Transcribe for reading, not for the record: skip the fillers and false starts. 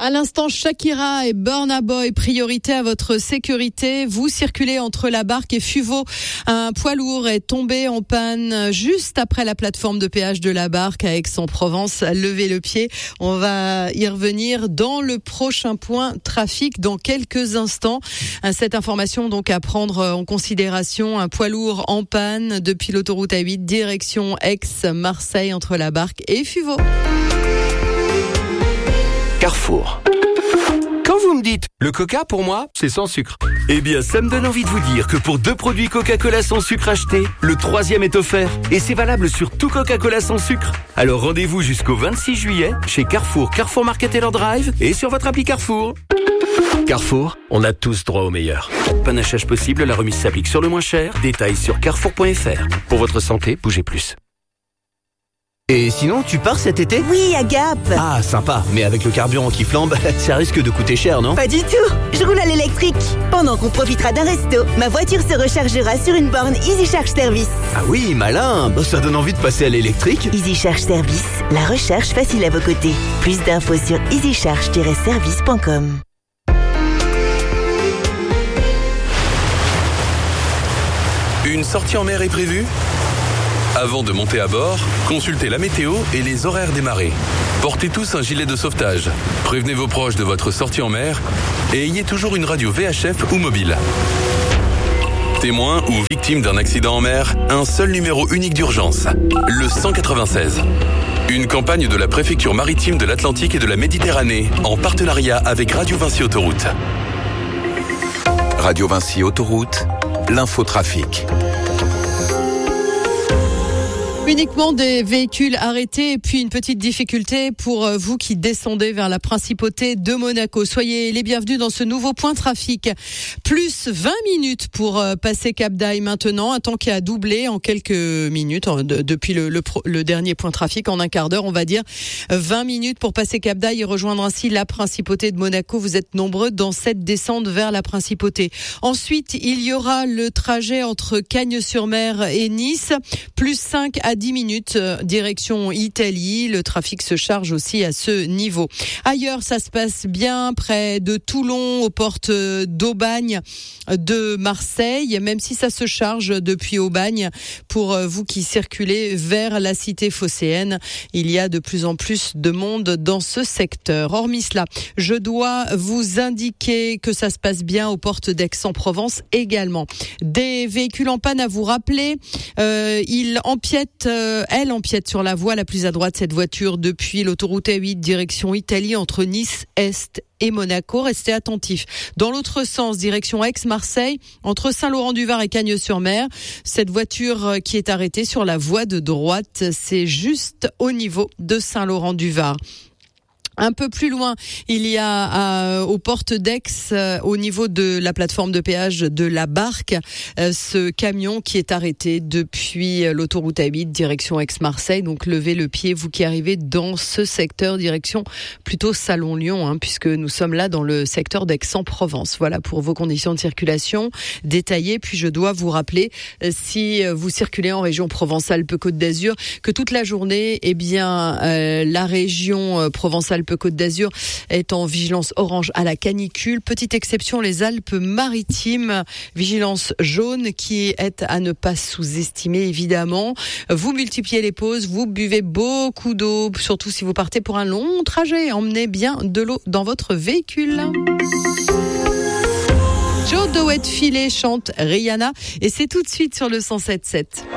À l'instant, Shakira et Burna Boy, priorité à votre sécurité. Vous circulez entre la Barque et Fuveau. Un poids lourd est tombé en panne juste après la plateforme de péage de la Barque à Aix-en-Provence. Levez le pied. On va y revenir dans le prochain point trafic dans quelques instants. Cette information donc à prendre en considération. Un poids lourd en panne depuis l'autoroute A8 direction Aix-Marseille entre la Barque et Fuveau. Carrefour. Quand vous me dites le coca pour moi, c'est sans sucre. Eh bien, ça me donne envie de vous dire que pour 2 produits Coca-Cola sans sucre achetés, le 3e est offert. Et c'est valable sur tout Coca-Cola sans sucre. Alors rendez-vous jusqu'au 26 juillet chez Carrefour, Carrefour Market et leur Drive et sur votre appli Carrefour. Carrefour, on a tous droit au meilleur. Panachage possible, la remise s'applique sur le moins cher. Détails sur carrefour.fr. Pour votre santé, bougez plus. Et sinon, tu pars cet été ? Oui, à Gap. Ah, sympa. Mais avec le carburant qui flambe, ça risque de coûter cher, non ? Pas du tout. Je roule à l'électrique. Pendant qu'on profitera d'un resto, ma voiture se rechargera sur une borne Easy Charge Service. Ah oui, malin. Ça donne envie de passer à l'électrique. Easy Charge Service, la recharge facile à vos côtés. Plus d'infos sur easycharge-service.com. Une sortie en mer est prévue ? Avant de monter à bord, consultez la météo et les horaires des marées. Portez tous un gilet de sauvetage. Prévenez vos proches de votre sortie en mer et ayez toujours une radio VHF ou mobile. Témoin ou victime d'un accident en mer, un seul numéro unique d'urgence, le 196. Une campagne de la préfecture maritime de l'Atlantique et de la Méditerranée en partenariat avec Radio Vinci Autoroute. Radio Vinci Autoroute, l'infotrafic. Uniquement des véhicules arrêtés et puis une petite difficulté pour vous qui descendez vers la principauté de Monaco. Soyez les bienvenus dans ce nouveau point trafic. Plus 20 minutes pour passer Cap d'Aille maintenant, un temps qui a doublé en quelques minutes depuis le dernier point trafic en un quart d'heure, on va dire. 20 minutes pour passer Cap d'Aille et rejoindre ainsi la principauté de Monaco. Vous êtes nombreux dans cette descente vers la principauté. Ensuite, il y aura le trajet entre Cagnes-sur-Mer et Nice, plus 5 à 10 minutes, direction Italie. Le trafic se charge aussi à ce niveau. Ailleurs, ça se passe bien près de Toulon, aux portes d'Aubagne de Marseille, même si ça se charge depuis Aubagne pour vous qui circulez vers la cité phocéenne. Il y a de plus en plus de monde dans ce secteur. Hormis cela, je dois vous indiquer que ça se passe bien aux portes d'Aix-en-Provence également. Des véhicules en panne à vous rappeler. Elle empiète sur la voie la plus à droite, cette voiture, depuis l'autoroute A8 direction Italie entre Nice Est et Monaco. Restez attentifs. Dans l'autre sens, direction Aix-Marseille, entre Saint-Laurent-du-Var et Cagnes-sur-Mer, cette voiture qui est arrêtée sur la voie de droite, c'est juste au niveau de Saint-Laurent-du-Var. Un peu plus loin, il y a aux portes d'Aix, au niveau de la plateforme de péage de la Barque, ce camion qui est arrêté depuis l'autoroute A8 direction Aix-Marseille. Donc levez le pied, vous qui arrivez dans ce secteur, direction plutôt Salon-Lyon, puisque nous sommes là dans le secteur d'Aix-en-Provence. Voilà pour vos conditions de circulation détaillées. Puis je dois vous rappeler, si vous circulez en région Provence-Alpes-Côte d'Azur, que toute la journée, la région Provence-Alpes-Côte d'Azur est en vigilance orange à la canicule. Petite exception, les Alpes-Maritimes, vigilance jaune qui est à ne pas sous-estimer évidemment. Vous multipliez les pauses, vous buvez beaucoup d'eau, surtout si vous partez pour un long trajet. Emmenez bien de l'eau dans votre véhicule. Joe Doet Filet chante Rihanna et c'est tout de suite sur le 107.7.